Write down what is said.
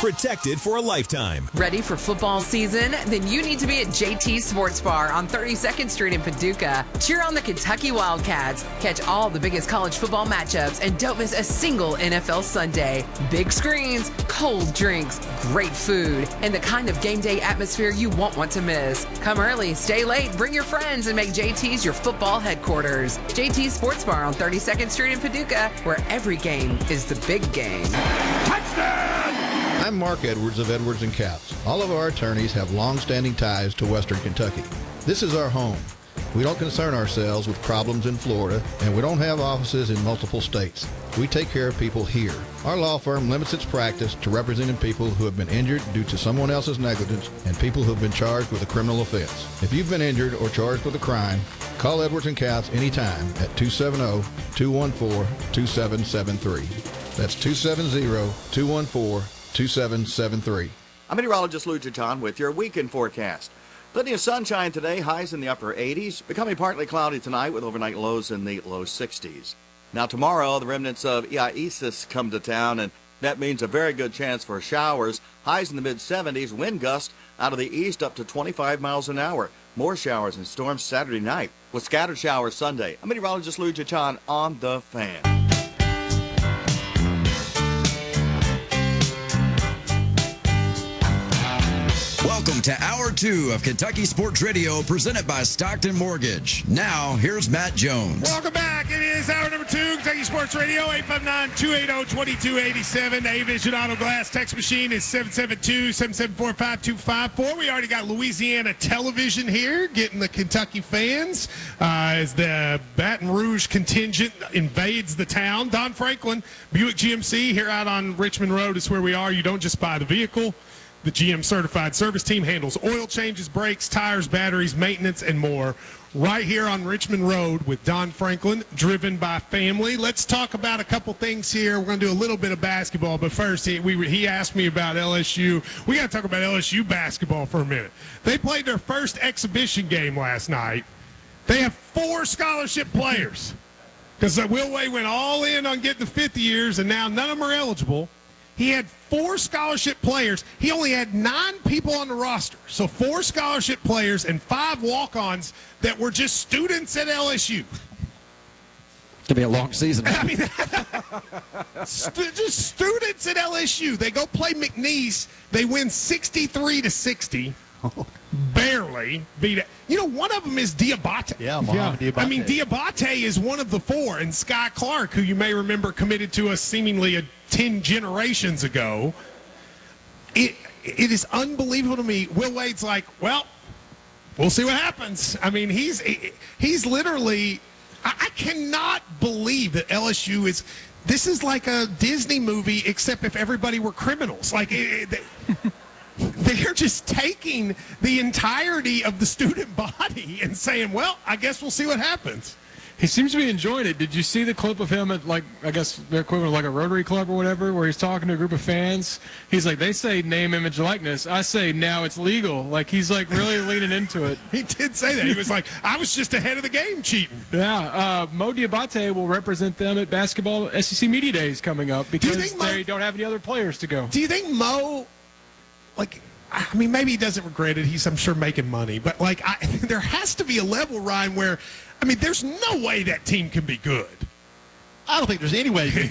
Protected for a lifetime. Ready for football season? Then you need to be at JT Sports Bar on 32nd Street in Paducah. Cheer on the Kentucky Wildcats. Catch all the biggest college football matchups and don't miss a single NFL Sunday. Big screens, cold drinks, great food, and the kind of game day atmosphere you won't want to miss. Come early, stay late, bring your friends, and make JT's your football headquarters. JT Sports Bar on 32nd Street in Paducah, where every game is the big game. Touchdown! I'm Mark Edwards of Edwards & Couts. All of our attorneys have long-standing ties to Western Kentucky. This is our home. We don't concern ourselves with problems in Florida, and we don't have offices in multiple states. We take care of people here. Our law firm limits its practice to representing people who have been injured due to someone else's negligence and people who have been charged with a criminal offense. If you've been injured or charged with a crime, call Edwards & Couts anytime at 270-214-2773. That's 270-214-2773. I'm meteorologist Lou Jaton with your weekend forecast. Plenty of sunshine today, highs in the upper 80s, becoming partly cloudy tonight with overnight lows in the low 60s. Now tomorrow, the remnants of Isis come to town, and that means a very good chance for showers. Highs in the mid-70s, wind gusts out of the east up to 25 miles an hour. More showers and storms Saturday night with scattered showers Sunday. I'm meteorologist Lou Jaton on The Fan. Welcome to Hour 2 of Kentucky Sports Radio, presented by Stockton Mortgage. Now, here's Matt Jones. Welcome back. It is hour number 2, Kentucky Sports Radio, 859-280-2287. A-Vision Auto Glass text machine is 772-774-5254. We already got Louisiana Television here, getting the Kentucky fans as the Baton Rouge contingent invades the town. Don Franklin, Buick GMC, here out on Richmond Road is where we are. You don't just buy the vehicle. The GM certified service team handles oil changes, brakes, tires, batteries, maintenance, and more. Right here on Richmond Road with Don Franklin, driven by family. Let's talk about a couple things here. We're going to do a little bit of basketball, but first he asked me about LSU. We got to talk about LSU basketball for a minute. They played their first exhibition game last night. They have 4 scholarship players because Will Wade went all in on getting the 5th years, and now none of them are eligible. He had 4 scholarship players. He only had 9 people on the roster. So 4 scholarship players and 5 walk-ons that were just students at LSU. Could be a long season. I mean, just students at LSU. They go play McNeese. They win 63-60. Barely beat it. You know, one of them is Diabate. Diabate. I mean, Diabate is one of the 4, and Sky Clark, who you may remember committed to us seemingly 10 generations ago. It is unbelievable to me. Will Wade's like, well, we'll see what happens. I mean, he's literally – I cannot believe that LSU is – this is like a Disney movie except if everybody were criminals. Like they're just taking the entirety of the student body and saying, well, I guess we'll see what happens. He seems to be enjoying it. Did you see the clip of him at, like, I guess their equivalent of like a Rotary Club or whatever, where he's talking to a group of fans? He's like, they say name, image, likeness. I say now it's legal. Like, he's like really leaning into it. He did say that. He was like, I was just ahead of the game cheating. Yeah. Mo Diabate will represent them at basketball SEC Media Days coming up because they don't have any other players to go. Do you think Mo, like, I mean, maybe he doesn't regret it. He's, I'm sure, making money. But, like, there has to be a level, Ryan, where, I mean, there's no way that team can be good. I don't think there's any way